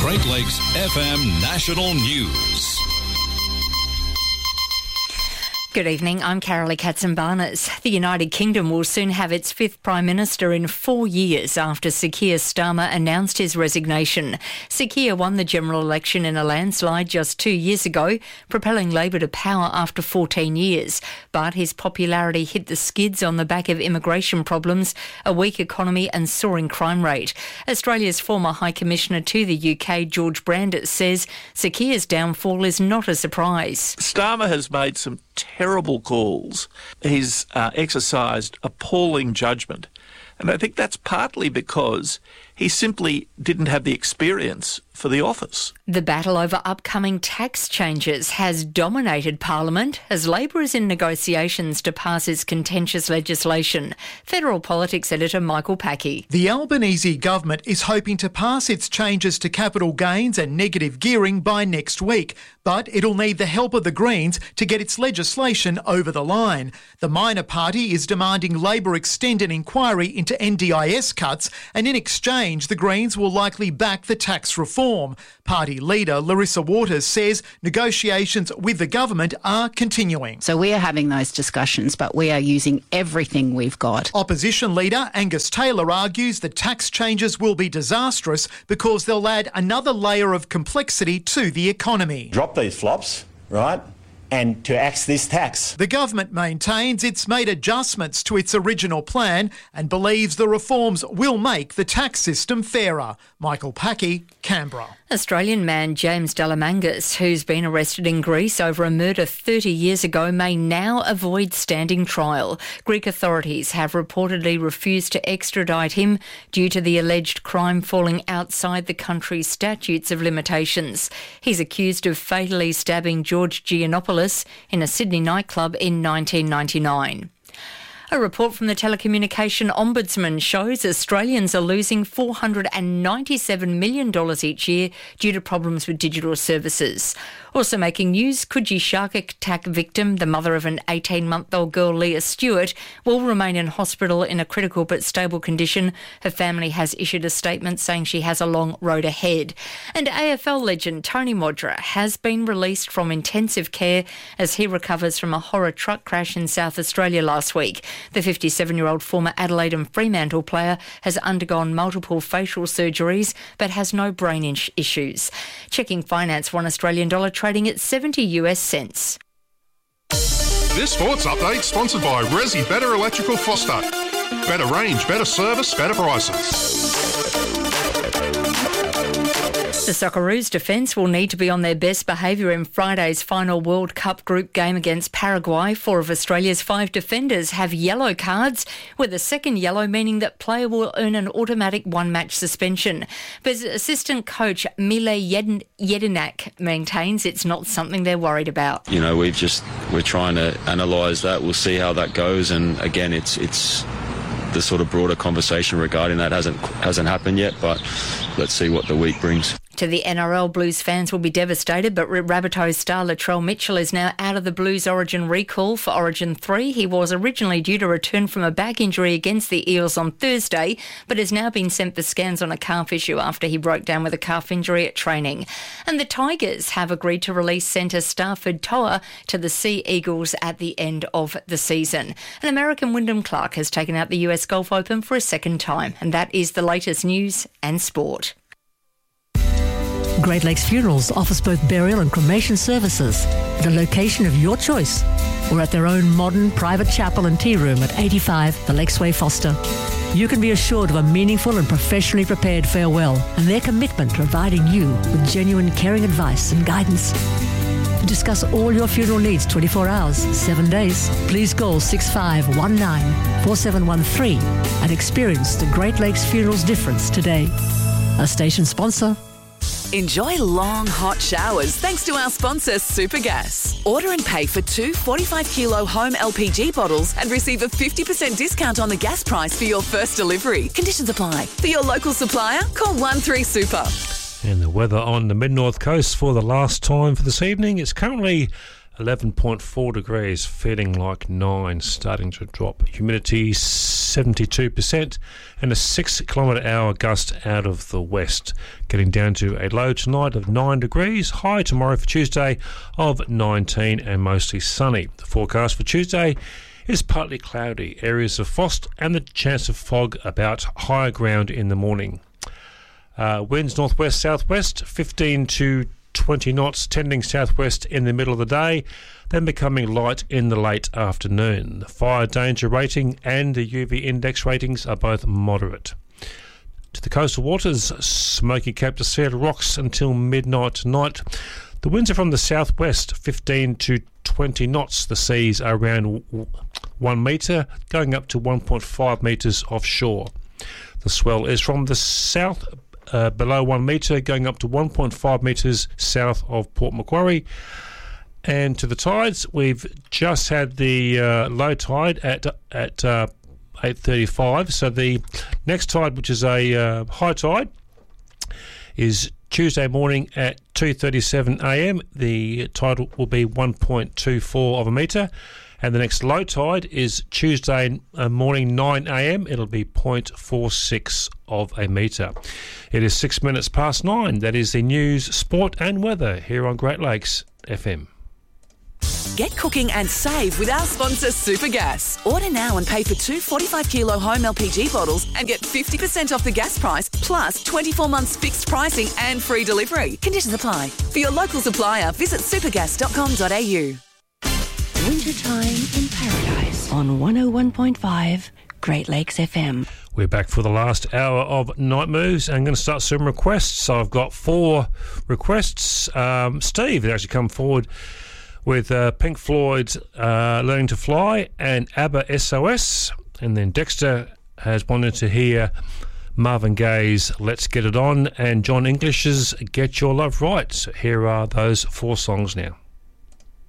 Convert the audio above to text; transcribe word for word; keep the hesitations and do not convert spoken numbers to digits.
Great Lakes F M National News. Good evening, I'm Carolee Katzenbarnes. The United Kingdom will soon have its fifth Prime Minister in four years after Sir Keir Starmer announced his resignation. Sir Keir won the general election in a landslide just two years ago, propelling Labor to power after fourteen years. But his popularity hit the skids on the back of immigration problems, a weak economy and soaring crime rate. Australia's former High Commissioner to the U K, George Brandis, says Sir Keir's downfall is not a surprise. Starmer has made some terrible calls. He's uh, exercised appalling judgment. And I think that's partly because he simply didn't have the experience for the office. The battle over upcoming tax changes has dominated Parliament as Labor is in negotiations to pass its contentious legislation. Federal Politics editor Michael Packey. The Albanese government is hoping to pass its changes to capital gains and negative gearing by next week, but it'll need the help of the Greens to get its legislation over the line. The minor party is demanding Labor extend an inquiry into N D I S cuts, and in exchange the Greens will likely back the tax reform. Party leader Larissa Waters says negotiations with the government are continuing. So we are having those discussions, but we are using everything we've got. Opposition leader Angus Taylor argues the tax changes will be disastrous because they'll add another layer of complexity to the economy. Drop these flops, right? And to axe this tax. The government maintains it's made adjustments to its original plan and believes the reforms will make the tax system fairer. Michael Packey, Canberra. Australian man James Delamangas, who's been arrested in Greece over a murder thirty years ago, may now avoid standing trial. Greek authorities have reportedly refused to extradite him due to the alleged crime falling outside the country's statutes of limitations. He's accused of fatally stabbing George Giannopoulos in a Sydney nightclub in nineteen ninety-nine. A report from the Telecommunication Ombudsman shows Australians are losing four hundred ninety-seven million dollars each year due to problems with digital services. Also making news, Coogee shark attack victim, the mother of an eighteen-month-old girl, Leah Stewart, will remain in hospital in a critical but stable condition. Her family has issued a statement saying she has a long road ahead. And A F L legend Tony Modra has been released from intensive care as he recovers from a horror truck crash in South Australia last week. The fifty-seven-year-old former Adelaide and Fremantle player has undergone multiple facial surgeries but has no brain in- issues. Checking finance, one Australian dollar trading at seventy US cents. This sports update sponsored by Resi Better Electrical Foster. Better range, better service, better prices. The Socceroos defence will need to be on their best behaviour in Friday's final World Cup group game against Paraguay. Four of Australia's five defenders have yellow cards, with a second yellow meaning that player will earn an automatic one-match suspension. But assistant coach Mile Jedinak maintains it's not something they're worried about. You know, we've just we're trying to analyse that. We'll see how that goes, and again, it's it's. the sort of broader conversation regarding that hasn't hasn't happened yet, but let's see what the week brings. To the N R L, Blues fans will be devastated, but Rabbitohs star Latrell Mitchell is now out of the Blues Origin recall for Origin three. He was originally due to return from a back injury against the Eels on Thursday, but has now been sent for scans on a calf issue after he broke down with a calf injury at training. And the Tigers have agreed to release centre Stafford Toa to the Sea Eagles at the end of the season. And American Wyndham Clark has taken out the U S Golf Open for a second time. And that is the latest news and sport. Great Lakes Funerals offers both burial and cremation services at a location of your choice or at their own modern private chapel and tea room at eighty-five The Lakesway Foster. You can be assured of a meaningful and professionally prepared farewell and their commitment to providing you with genuine caring advice and guidance. To discuss all your funeral needs twenty-four hours, seven days, please call six five one nine, four seven one three and experience the Great Lakes Funerals difference today. A station sponsor. Enjoy long, hot showers thanks to our sponsor, Supergas. Order and pay for two forty-five kilo home L P G bottles and receive a fifty percent discount on the gas price for your first delivery. Conditions apply. For your local supplier, call one three super. And the weather on the mid-north coast for the last time for this evening. It's currently eleven point four degrees, feeling like nine, starting to drop. Humidity seventy-two percent, and a six kilometre hour gust out of the west. Getting down to a low tonight of nine degrees, high tomorrow for Tuesday of nineteen and mostly sunny. The forecast for Tuesday is partly cloudy, areas of frost and the chance of fog about higher ground in the morning. Uh, winds northwest southwest, fifteen to twenty knots, tending southwest in the middle of the day, then becoming light in the late afternoon. The fire danger rating and the U V index ratings are both moderate. To the coastal waters, smoky Cape de Sierra rocks until midnight tonight. The winds are from the southwest, fifteen to twenty knots. The seas are around one metre, going up to one point five metres offshore. The swell is from the south, Uh, below one metre, going up to one point five metres south of Port Macquarie. And to the tides, we've just had the uh, low tide at at uh, eight thirty-five. So the next tide, which is a uh, high tide, is Tuesday morning at two thirty-seven a m. The tide will be one point two four of a metre. And the next low tide is Tuesday morning, nine a m. It'll be zero point four six of a metre. It is six minutes past nine. That is the news, sport and weather here on Great Lakes F M. Get cooking and save with our sponsor Supergas. Order now and pay for two forty-five kilo home L P G bottles and get fifty percent off the gas price, plus twenty-four months fixed pricing and free delivery. Conditions apply. For your local supplier, visit supergas dot com dot a u. Wintertime in Paradise on one oh one point five Great Lakes F M. We're back for the last hour of Night Moves. I'm going to start some requests. So I've got four requests. Um, Steve has actually come forward with uh, Pink Floyd's uh, Learning to Fly and ABBA S O S. And then Dexter has wanted to hear Marvin Gaye's Let's Get It On and John English's Get Your Love Right. So here are those four songs now.